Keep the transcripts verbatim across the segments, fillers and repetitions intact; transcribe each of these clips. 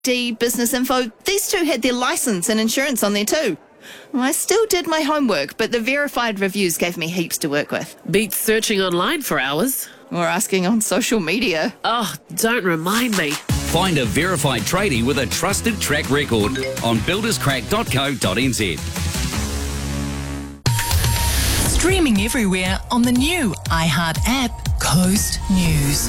D Business Info, these two had their licence and insurance on there too. I still did my homework, but the verified reviews gave me heaps to work with. Beats searching online for hours. Or asking on social media. Oh, don't remind me. Find a verified tradie with a trusted track record on builders crack dot co dot n z. Streaming everywhere on the new iHeart app, Coast News.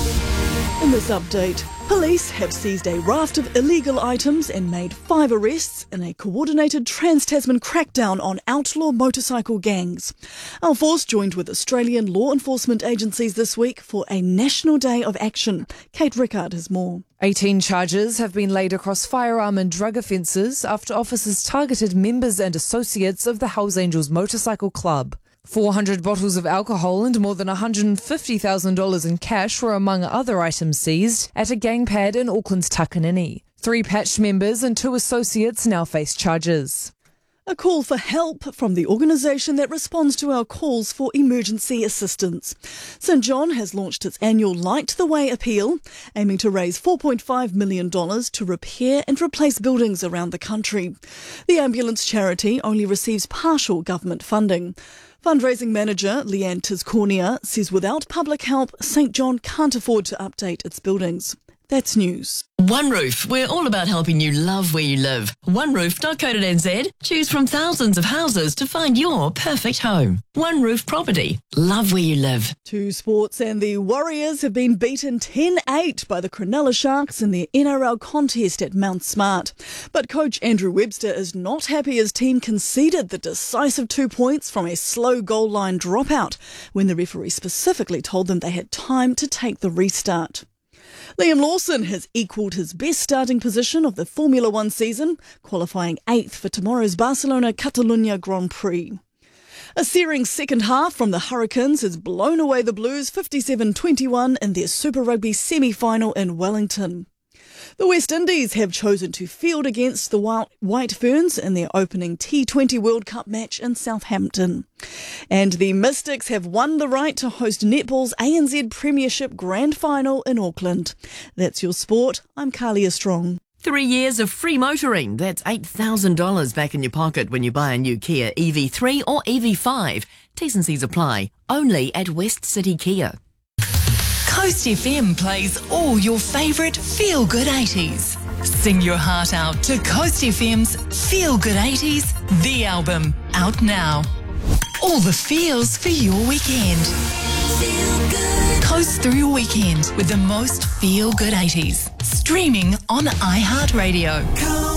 In this update, police have seized a raft of illegal items and made five arrests in a coordinated Trans-Tasman crackdown on outlaw motorcycle gangs. Our force joined with Australian law enforcement agencies this week for a national day of action. Kate Rickard has more. eighteen charges have been laid across firearm and drug offences after officers targeted members and associates of the Hells Angels Motorcycle Club. four hundred bottles of alcohol and more than one hundred fifty thousand dollars in cash were among other items seized at a gang pad in Auckland's Takanini. Three patched members and two associates now face charges. A call for help from the organisation that responds to our calls for emergency assistance. St John has launched its annual Light the Way appeal, aiming to raise four point five million dollars to repair and replace buildings around the country. The ambulance charity only receives partial government funding. Fundraising manager Leanne Tiscornia says without public help, St John can't afford to update its buildings. That's news. One Roof, we're all about helping you love where you live. one roof dot co dot n z. Choose from thousands of houses to find your perfect home. One Roof Property. Love where you live. To sports, and the Warriors have been beaten ten eight by the Cronulla Sharks in their N R L contest at Mount Smart. But coach Andrew Webster is not happy his team conceded the decisive two points from a slow goal line dropout when the referee specifically told them they had time to take the restart. Liam Lawson has equalled his best starting position of the Formula One season, qualifying eighth for tomorrow's Barcelona-Catalunya Grand Prix. A searing second half from the Hurricanes has blown away the Blues fifty-seven twenty-one in their Super Rugby semi-final in Wellington. The West Indies have chosen to field against the White Ferns in their opening T twenty World Cup match in Southampton. And the Mystics have won the right to host netball's A N Z Premiership Grand Final in Auckland. That's your sport. I'm Carlia Strong. Three years of free motoring. That's eight thousand dollars back in your pocket when you buy a new Kia E V three or E V five. T's and C's apply. Only at West City Kia. Coast F M plays all your favourite feel-good eighties. Sing your heart out to Coast F M's Feel Good eighties, the album, out now. All the feels for your weekend. Feel good. Coast through your weekend with the most feel-good eighties. Streaming on iHeartRadio.